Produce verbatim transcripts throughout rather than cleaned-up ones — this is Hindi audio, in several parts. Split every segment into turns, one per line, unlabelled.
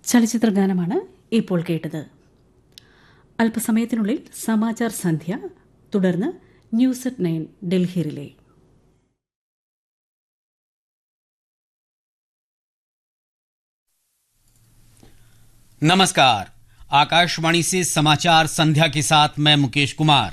ചലച്ചിത്ര ഗാനമാണ് ഇപ്പോൾ കേട്ടത്. അല്പസമയത്തിനുള്ളിൽ സമാചാർ സന്ധ്യ, തുടർന്ന് news at nine Delhi relay.
नमस्कार, आकाशवाणी से समाचार संध्या के साथ मैं मुकेश कुमार.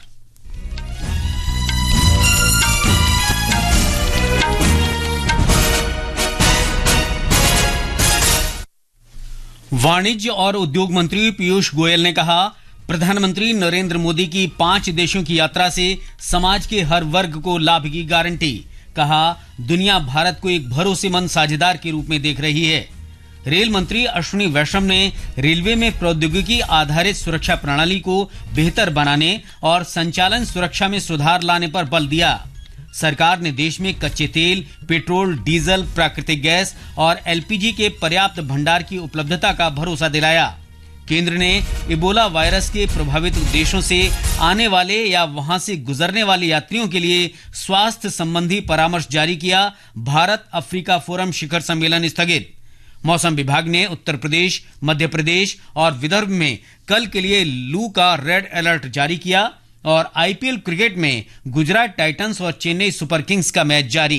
वाणिज्य और उद्योग मंत्री पीयूष गोयल ने कहा, प्रधानमंत्री नरेंद्र मोदी की पांच देशों की यात्रा से समाज के हर वर्ग को लाभ की गारंटी. कहा, दुनिया भारत को एक भरोसेमंद साझेदार के रूप में देख रही है. रेल मंत्री अश्विनी वैष्णव ने रेलवे में प्रौद्योगिकी आधारित सुरक्षा प्रणाली को बेहतर बनाने और संचालन सुरक्षा में सुधार लाने पर बल दिया. सरकार ने देश में कच्चे तेल, पेट्रोल, डीजल, प्राकृतिक गैस और एलपीजी के पर्याप्त भंडार की उपलब्धता का भरोसा दिलाया. केंद्र ने इबोला वायरस के प्रभावित देशों से आने वाले या वहां से गुजरने वाले यात्रियों के लिए स्वास्थ्य संबंधी परामर्श जारी किया. भारत अफ्रीका फोरम शिखर सम्मेलन स्थगित. मौसम विभाग ने उत्तर प्रदेश, मध्य प्रदेश और विदर्भ में कल के लिए लू का रेड अलर्ट जारी किया. और आईपीएल क्रिकेट में गुजरात टाइटंस और चेन्नई सुपर किंग्स का मैच जारी.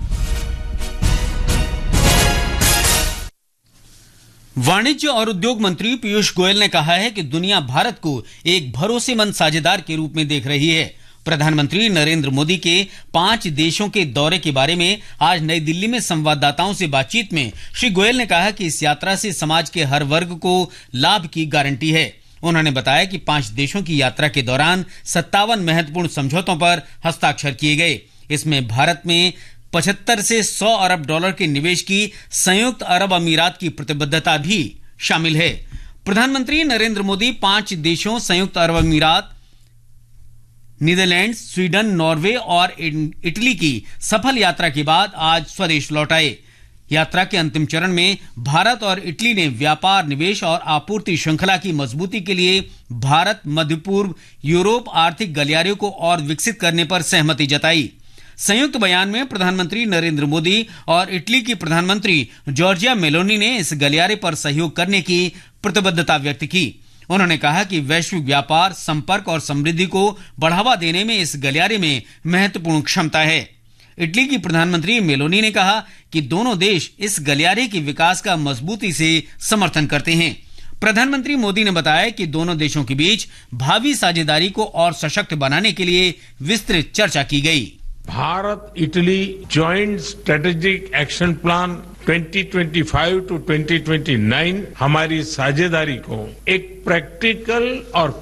वाणिज्य और उद्योग मंत्री पीयूष गोयल ने कहा है कि दुनिया भारत को एक भरोसेमंद साझेदार के रूप में देख रही है. प्रधानमंत्री नरेंद्र मोदी के पांच देशों के दौरे के बारे में आज नई दिल्ली में संवाददाताओं से बातचीत में श्री गोयल ने कहा कि इस यात्रा से समाज के हर वर्ग को लाभ की गारंटी है. उन्होंने बताया कि पांच देशों की यात्रा के दौरान सत्तावन महत्वपूर्ण समझौतों पर हस्ताक्षर किए गए. इसमें भारत में पचहत्तर से सौ अरब डॉलर के निवेश की संयुक्त अरब अमीरात की प्रतिबद्धता भी शामिल है. प्रधानमंत्री नरेंद्र मोदी पांच देशों संयुक्त अरब अमीरात, नीदरलैंड्स, स्वीडन, नॉर्वे और इटली की सफल यात्रा के बाद आज स्वदेश लौट आए. यात्रा के अंतिम चरण में भारत और इटली ने व्यापार, निवेश और आपूर्ति श्रृंखला की मजबूती के लिए भारत मध्य पूर्व यूरोप आर्थिक गलियारे को और विकसित करने पर सहमति जताई. संयुक्त बयान में प्रधानमंत्री नरेंद्र मोदी और इटली की प्रधानमंत्री जॉर्जिया मेलोनी ने इस गलियारे पर सहयोग करने की प्रतिबद्धता व्यक्त की. उन्होंने कहा कि वैश्विक व्यापार, संपर्क और समृद्धि को बढ़ावा देने में इस गलियारे में महत्वपूर्ण क्षमता है. इटली की प्रधानमंत्री मेलोनी ने कहा कि दोनों देश इस गलियारे के विकास का मजबूती से समर्थन करते हैं. प्रधानमंत्री मोदी ने बताया कि दोनों देशों के बीच भावी साझेदारी को और सशक्त बनाने के लिए विस्तृत चर्चा की गई.
Bharat Italy joint strategic action plan twenty twenty five to twenty twenty nine हमारी साझेदारी को एक प्रैक्टिकल और